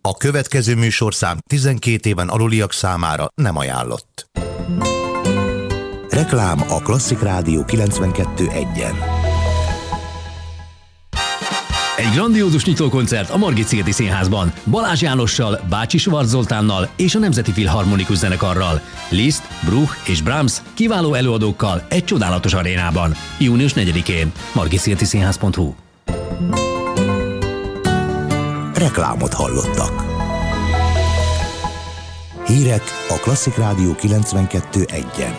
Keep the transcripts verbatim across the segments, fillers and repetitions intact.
A következő műsorszám tizenkét éven aluliak számára nem ajánlott. Reklám a Klasszik Rádió kilencvenkettő egyen. Egy grandiózus nyitókoncert a Margit-szigeti Színházban. Balázs Jánossal, Bácsi Schwarz Zoltánnal és a Nemzeti Filharmonikus Zenekarral. Liszt, Bruch és Brahms kiváló előadókkal egy csodálatos arénában. június negyedikén. margitszigeti színház pont hu. Reklámot hallottak. Hírek a Klasszik Rádió kilencvenkettő egyen.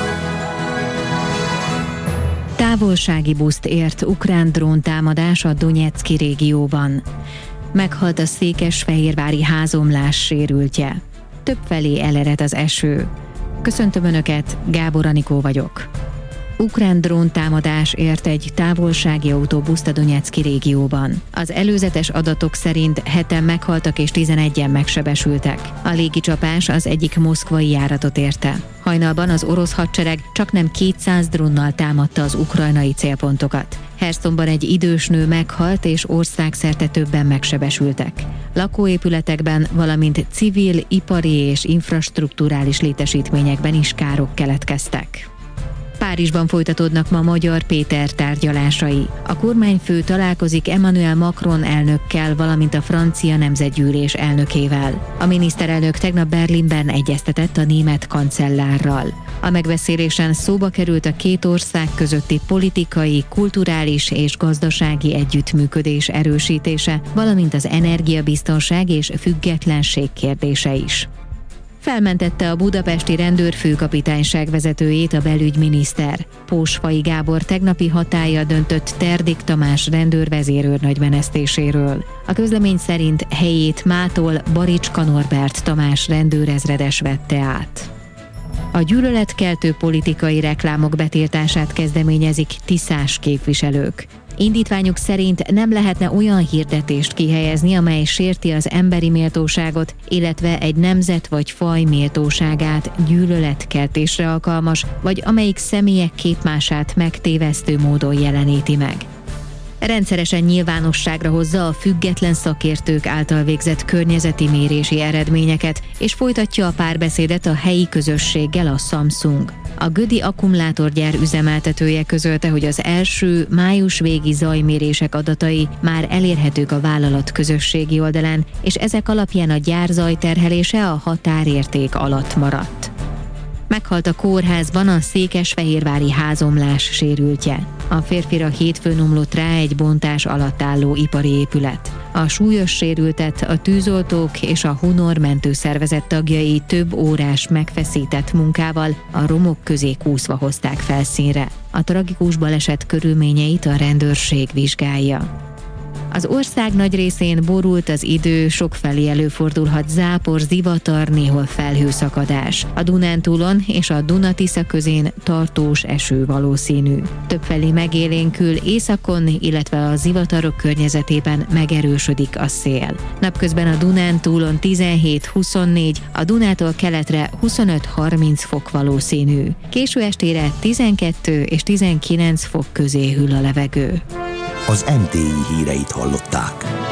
Távolsági buszt ért ukrán dróntámadás a Donyecky régióban. Meghalt a székesfehérvári házomlás sérültje. Többfelé elered az eső. Köszöntöm Önöket, Gábor Anikó vagyok. Ukrán dróntámadás ért egy távolsági autóbuszt a Donyecky régióban. Az előzetes adatok szerint heten meghaltak és tizenegyen megsebesültek. A légicsapás az egyik moszkvai járatot érte. Hajnalban az orosz hadsereg csaknem kétszáz drónnal támadta az ukrajnai célpontokat. Hersonban egy idős nő meghalt és országszerte többen megsebesültek. Lakóépületekben, valamint civil, ipari és infrastrukturális létesítményekben is károk keletkeztek. Párizsban folytatódnak ma Magyar Péter tárgyalásai. A kormányfő találkozik Emmanuel Macron elnökkel, valamint a francia nemzetgyűlés elnökével. A miniszterelnök tegnap Berlinben egyeztetett a német kancellárral. A megbeszélésen szóba került a két ország közötti politikai, kulturális és gazdasági együttműködés erősítése, valamint az energiabiztonság és függetlenség kérdése is. Felmentette a budapesti rendőrfőkapitányság vezetőjét a belügyminiszter. Pósfai Gábor tegnapi hatállyal döntött Terdik Tamás rendőrvezérőrnagy menesztéséről. A közlemény szerint helyét mától Baricska Norbert Tamás rendőrezredes vette át. A gyűlöletkeltő politikai reklámok betiltását kezdeményezik tiszás képviselők. Indítványuk szerint nem lehetne olyan hirdetést kihelyezni, amely sérti az emberi méltóságot, illetve egy nemzet vagy faj méltóságát, gyűlöletkeltésre alkalmas, vagy amelyik személyek képmását megtévesztő módon jeleníti meg. Rendszeresen nyilvánosságra hozza a független szakértők által végzett környezeti mérési eredményeket, és folytatja a párbeszédet a helyi közösséggel a Samsung. A Gödi akkumulátorgyár üzemeltetője közölte, hogy az első május végi zajmérések adatai már elérhetők a vállalat közösségi oldalán, és ezek alapján a gyár zajterhelése a határérték alatt maradt. Meghalt a kórházban a székesfehérvári házomlás sérültje. A férfira hétfőn omlott rá egy bontás alatt álló ipari épület. A súlyos sérültet a tűzoltók és a Hunor mentőszervezet tagjai több órás megfeszített munkával a romok közé kúszva hozták felszínre. A tragikus baleset körülményeit a rendőrség vizsgálja. Az ország nagy részén borult az idő, sokfelé előfordulhat zápor, zivatar, néhol felhőszakadás. A Dunántúlon és a Duna-Tisza közén tartós eső valószínű. Többfelé megélénkül északon, illetve a zivatarok környezetében megerősödik a szél. Napközben a Dunántúlon tizenhét-huszonnégy, a Dunától keletre huszonöt-harminc fok valószínű. Késő estére tizenkettő és tizenkilenc fok közé hűl a levegő. Az em té i híreit hallották.